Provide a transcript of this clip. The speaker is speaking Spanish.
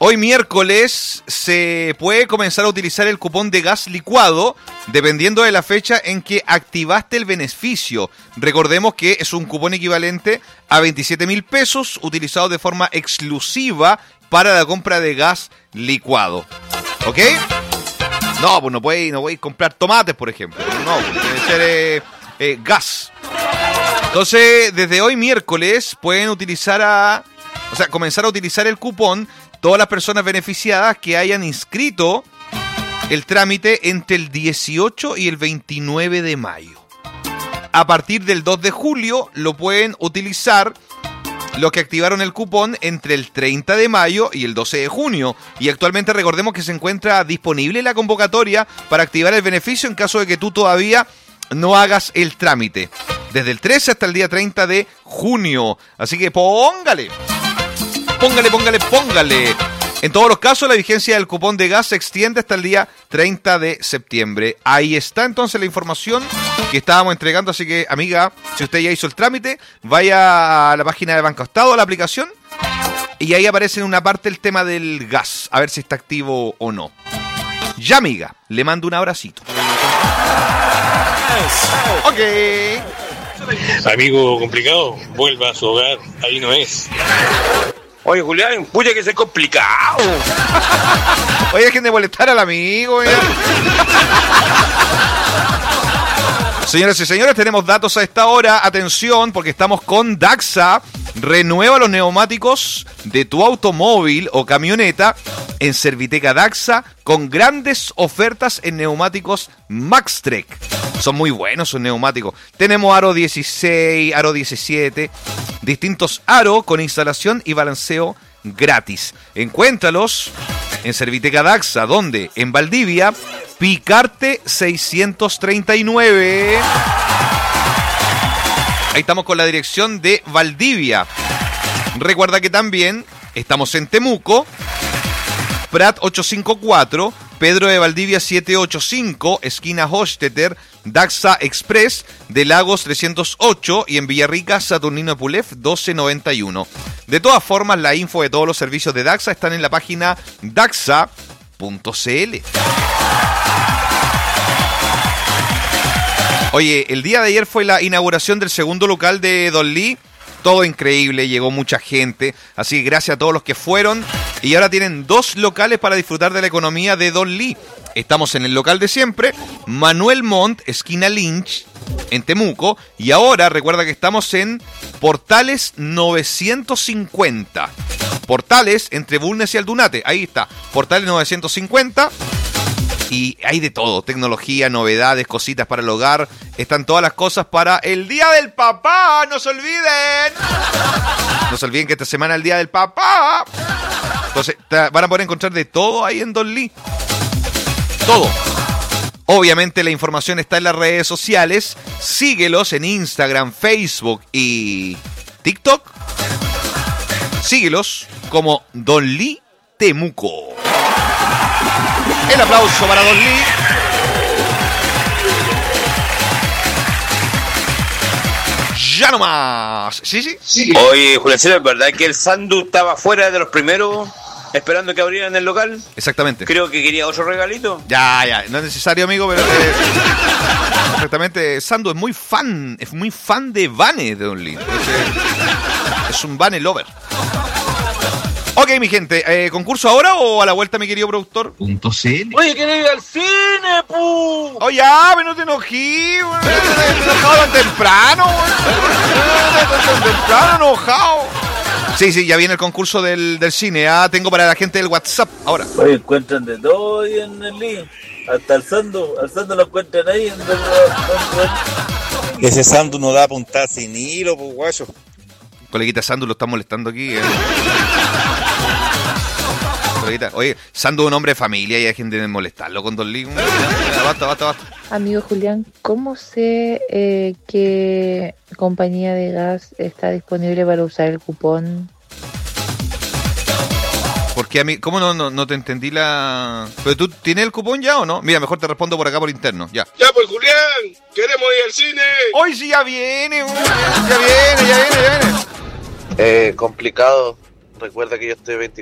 Hoy miércoles se puede comenzar a utilizar el cupón de gas licuado dependiendo de la fecha en que activaste el beneficio. Recordemos que es un cupón equivalente a 27.000 pesos utilizado de forma exclusiva para la compra de gas licuado. ¿Ok? No, pues no podéis comprar tomates, por ejemplo. No, debe ser gas. Entonces, desde hoy miércoles pueden comenzar a utilizar el cupón todas las personas beneficiadas que hayan inscrito el trámite entre el 18 y el 29 de mayo. A partir del 2 de julio lo pueden utilizar los que activaron el cupón entre el 30 de mayo y el 12 de junio. Y actualmente recordemos que se encuentra disponible la convocatoria para activar el beneficio en caso de que tú todavía no hagas el trámite. Desde el 13 hasta el día 30 de junio. Así que póngale. En todos los casos, la vigencia del cupón de gas se extiende hasta el día 30 de septiembre. Ahí está entonces la información que estábamos entregando. Así que, amiga, si usted ya hizo el trámite, vaya a la página de Banco Estado, a la aplicación, y ahí aparece en una parte el tema del gas. A ver si está activo o no. Ya, amiga, le mando un abracito. Ok. Amigo complicado, vuelva a su hogar, ahí no es. Oye, Julián, pucha que es complicado. Oye, dejen de molestar al amigo. Señoras y señores, tenemos datos a esta hora. Atención, porque estamos con Daxa. Renueva los neumáticos de tu automóvil o camioneta en Serviteca Daxa con grandes ofertas en neumáticos Maxtrek. Son muy buenos sus neumáticos. Tenemos aro 16, aro 17, distintos aros con instalación y balanceo gratis. Encuéntralos en Serviteca Daxa, ¿dónde? En Valdivia, Picarte 639. Ahí estamos con la dirección de Valdivia. Recuerda que también estamos en Temuco, Prat 854, Pedro de Valdivia 785, esquina Hostetter, Daxa Express de Lagos 308 y en Villarrica, Saturnino Pulef 1291. De todas formas, la info de todos los servicios de Daxa están en la página daxa.cl. Oye, el día de ayer fue la inauguración del segundo local de Don Lee. Todo increíble, llegó mucha gente. Así que gracias a todos los que fueron. Y ahora tienen 2 locales para disfrutar de la economía de Don Lee. Estamos en el local de siempre, Manuel Montt, esquina Lynch, en Temuco. Y ahora recuerda que estamos en Portales 950. Portales entre Bulnes y Aldunate. Ahí está, Portales 950. Y hay de todo, tecnología, novedades, cositas para el hogar. Están todas las cosas para el Día del Papá. ¡No se olviden! No se olviden que esta semana es el Día del Papá. Entonces van a poder encontrar de todo ahí en Don Lee. Todo. Obviamente la información está en las redes sociales. Síguelos en Instagram, Facebook y TikTok. Síguelos como Don Lee Temuco. El aplauso para Don Lee. Ya nomás. Sí. Oye, Julián, ¿es verdad que el Sandu estaba fuera de los primeros esperando que abrieran el local? Exactamente. Creo que quería otro regalito. Ya. No es necesario, amigo, pero... Exactamente. Sandu es muy fan de Vane de Don Lee. Entonces, es un Vane lover. Ok, mi gente, ¿concurso ahora o a la vuelta, mi querido productor? .cl. Oye, quiero ir al cine, pu. Oye, pero no te enojí, güey. Te he enojado tan temprano, güey. Tan temprano, enojado. Sí, ya viene el concurso del cine. Tengo para la gente del WhatsApp ahora. Oye, encuentran de todo ahí en el link. Hasta el Sandu lo encuentran ahí. Ese Sandu no da puntada sin hilo, pues guayo. Coleguita Sandu lo está molestando aquí. Coleguita, oye, Sandu es un hombre de familia y hay gente de molestarlo con Don Lee. Basta. Amigo Julián, ¿cómo sé qué compañía de gas está disponible para usar el cupón? Porque a mí, ¿cómo no te entendí la...? ¿Pero tú tienes el cupón ya o no? Mira, mejor te respondo por acá por interno, ya. Ya pues, Julián, queremos ir al cine. Hoy sí ya viene, ya viene. Complicado. Recuerda que yo estoy